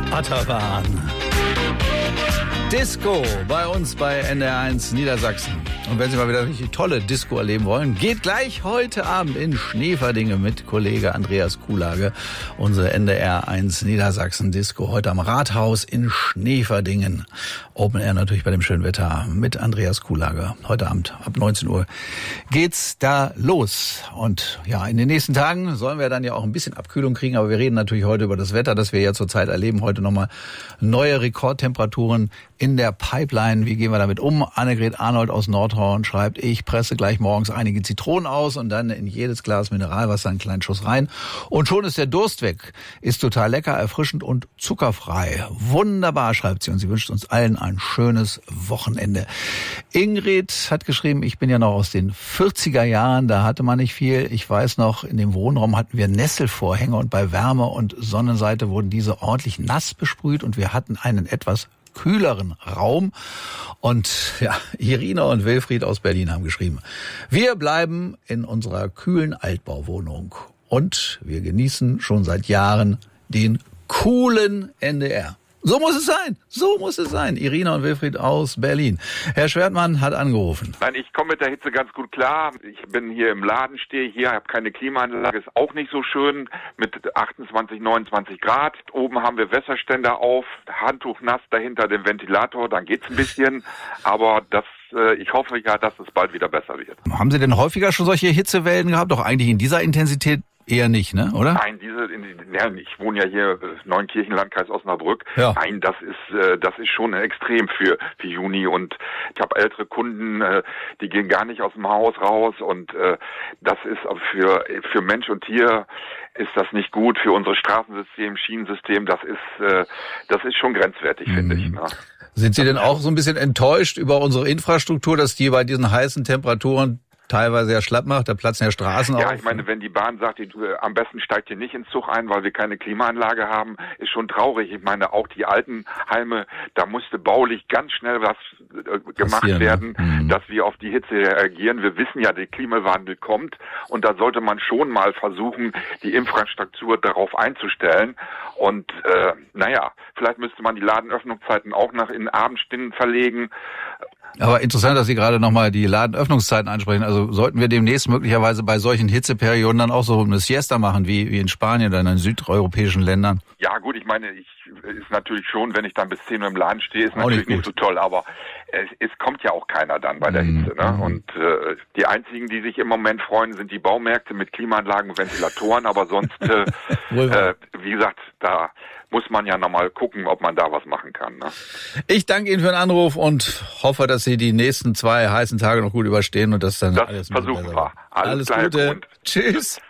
Achterbahn. Disco bei uns bei NDR1 Niedersachsen. Und wenn Sie mal wieder richtig tolle Disco erleben wollen, geht gleich heute Abend in Schneeverdingen mit Kollege Andreas Kuhlage. Unsere NDR1 Niedersachsen Disco heute am Rathaus in Schneeverdingen. Open Air natürlich bei dem schönen Wetter mit Andreas Kuhlage. Heute Abend ab 19 Uhr geht's da los. Und ja, in den nächsten Tagen sollen wir dann ja auch ein bisschen Abkühlung kriegen. Aber wir reden natürlich heute über das Wetter, das wir ja zurzeit erleben. Heute nochmal neue Rekordtemperaturen in der Pipeline. Wie gehen wir damit um? Annegret Arnold aus Nordhorn schreibt, ich presse gleich morgens einige Zitronen aus und dann in jedes Glas Mineralwasser einen kleinen Schuss rein. Und schon ist der Durst weg. Ist total lecker, erfrischend und zuckerfrei. Wunderbar, schreibt sie. Und sie wünscht uns allen ein schönes Wochenende. Ingrid hat geschrieben, ich bin ja noch aus den 40er Jahren, da hatte man nicht viel. Ich weiß noch, in dem Wohnraum hatten wir Nesselvorhänge und bei Wärme und Sonnenseite wurden diese ordentlich nass besprüht und wir hatten einen etwas kühleren Raum. Und ja, Irina und Wilfried aus Berlin haben geschrieben, wir bleiben in unserer kühlen Altbauwohnung und wir genießen schon seit Jahren den coolen NDR. So muss es sein, so muss es sein. Irina und Wilfried aus Berlin. Herr Schwertmann hat angerufen. Nein, ich komme mit der Hitze ganz gut klar. Ich bin hier im Laden, stehe hier, habe keine Klimaanlage, ist auch nicht so schön mit 28, 29 Grad. Oben haben wir Wässerständer auf, Handtuch nass dahinter dem Ventilator, dann geht's ein bisschen. Aber ich hoffe ja, dass es bald wieder besser wird. Haben Sie denn häufiger schon solche Hitzewellen gehabt? Doch eigentlich in dieser Intensität eher nicht, ne? Oder? Nein, ich wohne ja hier Neunkirchen, Landkreis Osnabrück. Ja. Nein, das ist schon extrem für Juni und ich habe ältere Kunden, die gehen gar nicht aus dem Haus raus und das ist für Mensch und Tier ist das nicht gut, für unser Straßensystem, Schienensystem, das ist schon grenzwertig, finde ich. Ne? Sind Sie denn auch so ein bisschen enttäuscht über unsere Infrastruktur, dass die bei diesen heißen Temperaturen teilweise ja schlapp macht, da platzen ja Straßen auf. Ja, ich meine, wenn die Bahn sagt, am besten steigt ihr nicht ins Zug ein, weil wir keine Klimaanlage haben, ist schon traurig. Ich meine, auch die Altenheime, da musste baulich ganz schnell was gemacht werden, dass wir auf die Hitze reagieren. Wir wissen ja, der Klimawandel kommt und da sollte man schon mal versuchen, die Infrastruktur darauf einzustellen. Und vielleicht müsste man die Ladenöffnungszeiten auch noch in Abendstunden verlegen. Aber interessant, dass Sie gerade nochmal die Ladenöffnungszeiten ansprechen. Also sollten wir demnächst möglicherweise bei solchen Hitzeperioden dann auch so eine Siesta machen, wie in Spanien oder in den südeuropäischen Ländern? Ja gut, ich meine, ist natürlich schon, wenn ich dann bis 10 Uhr im Laden stehe, ist natürlich nicht so toll, aber es kommt ja auch keiner dann bei der Hitze. Ne? Und die einzigen, die sich im Moment freuen, sind die Baumärkte mit Klimaanlagen und Ventilatoren, aber sonst, wie gesagt, da muss man ja nochmal gucken, ob man da was machen kann. Ne? Ich danke Ihnen für den Anruf und hoffe, dass Sie die nächsten 2 heißen Tage noch gut überstehen und dass dann alles versuchen wir. Alles Gute. Und Tschüss.